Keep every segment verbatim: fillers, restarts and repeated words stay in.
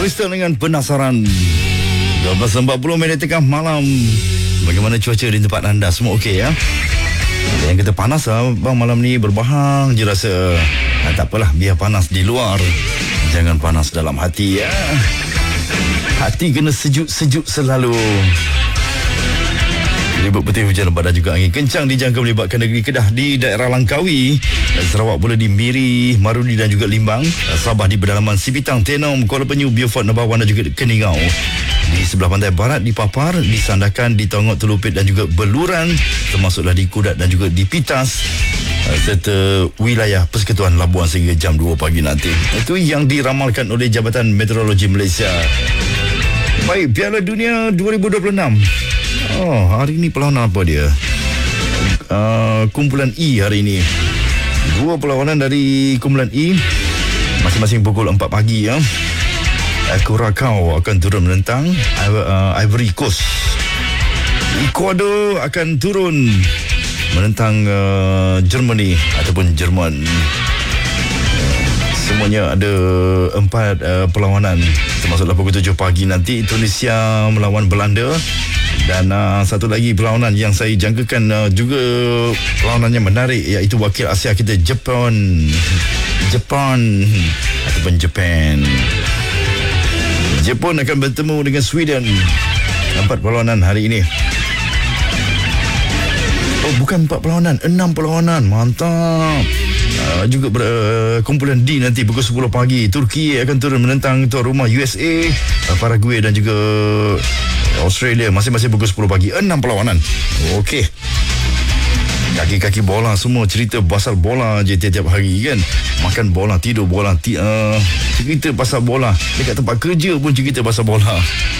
Crystal dengan Penasaran. dua belas empat puluh minit tengah malam. Bagaimana cuaca di tempat anda? Semua okey ya? Ada yang kata panas lah bang, malam ni berbahang je rasa. Nah, tak apalah, biar panas di luar, jangan panas dalam hati ya. Hati kena sejuk-sejuk selalu. Ribut putih, hujan lebat dan juga angin kencang dijangka melibatkan negeri Kedah di daerah Langkawi, Sarawak pula di Miri, Marudi dan juga Limbang, Sabah di pedalaman Sipitang, Tenom, Kuala Penyu, Beaufort, Nabawan dan juga Keningau. Di sebelah pantai barat di Papar, di Sandakan, di Tongok, Telupit dan juga Beluran, termasuklah di Kudat dan juga di Pitas, serta wilayah Persekutuan Labuan sehingga jam dua pagi nanti. Itu yang diramalkan oleh Jabatan Meteorologi Malaysia. Baik, Piala Dunia dua ribu dua puluh enam. Oh, hari ini perlawanan apa dia? Uh, kumpulan E hari ini. Dua perlawanan dari kumpulan E, masing-masing pukul empat pagi ya. Curacao akan turun menentang uh, Ivory Coast. Ecuador akan turun menentang uh, Germany ataupun Jerman. Semuanya ada empat uh, perlawanan, termasuklah pukul tujuh pagi nanti Tunisia melawan Belanda. Dan uh, satu lagi perlawanan yang saya jangkakan uh, juga perlawanannya menarik, iaitu wakil Asia kita Jepun. Jepun ataupun Japan. Jepun akan bertemu dengan Sweden. Empat perlawanan hari ini. Oh, bukan empat perlawanan, enam perlawanan. Mantap. Uh, juga ber, uh, kumpulan D nanti pukul sepuluh pagi. Turki akan turun menentang tuan rumah U S A, uh, Paraguay dan juga Australia, masing-masing pukul sepuluh pagi. Enam perlawanan. Okey. Kaki-kaki bola semua cerita pasal bola je tiap-tiap hari kan. Makan bola, tidur bola, ti- uh, cerita pasal bola. Dekat tempat kerja pun cerita pasal bola.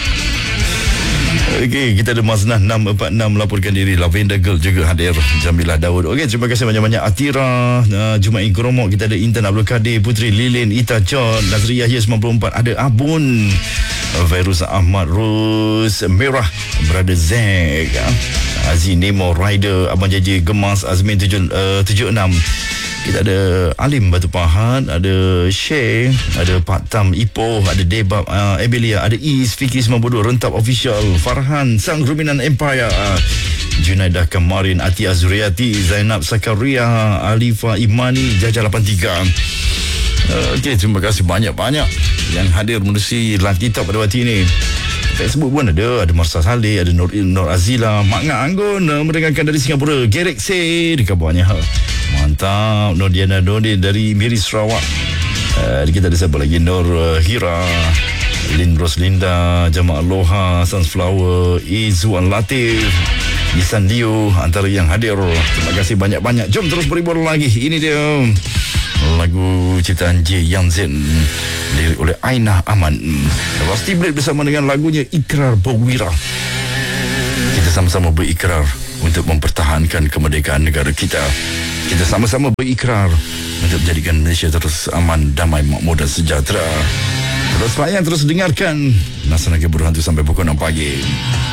Okey, kita ada Maznah enam empat enam melaporkan diri. Lavender Girl juga hadir. Jamilah Daud. Okey, terima kasih banyak-banyak. Atira, uh, Jumain Keromok. Kita ada Intan Abdul Kadir, Putri Lilin, Ita John, Nazri Yahya sembilan puluh empat. Ada Abun, Fairuz Ahmad, Rus Merah, Brother Zack, Aziz Nemo, Rider, Abang Jaji Gemas, Azmin tujuh, uh, tujuh enam. Kita ada Alim Batu Pahat, ada Shay, ada Pak Tam Ipoh, ada Debab, uh, Ebelia, ada Is, Fikri sembilan puluh dua, Rentap Official, Farhan, Sang Ruminan Empire, uh, Junaidah Kamarin, Ati Azriati, Zainab Sakaria, Alifa Imani, Jajah lapan tiga. Uh, Okey, terima kasih banyak-banyak yang hadir menerusi live TikTok pada waktu ini. Facebook pun ada, ada Marsa Saleh, ada Nur, Nur Azila, Mak Ngak Anggun, uh, mendengarkan dari Singapura, Gerek C di kabarnya. Mantap. Nur Diana Doni dari Miri Sarawak. Uh, kita ada siapa lagi? Nur uh, Hira, Lin Roslinda, Jamaah Aloha, Sunflower, Izzuan Latif, Isan Liu antara yang hadir. Terima kasih banyak-banyak. Jom terus berhibur lagi. Ini dia lagu ciptaan J Yang Zen, lirik oleh Aina Aman. Rusty Blade bersama dengan lagunya Ikrar Berwira. Kita sama-sama berikrar untuk mempertahankan kemerdekaan negara kita. Kita sama-sama berikrar untuk menjadikan Malaysia terus aman, damai, makmur dan sejahtera. Terus layan, terus dengarkan Nasional Keburuhan itu sampai pukul enam pagi.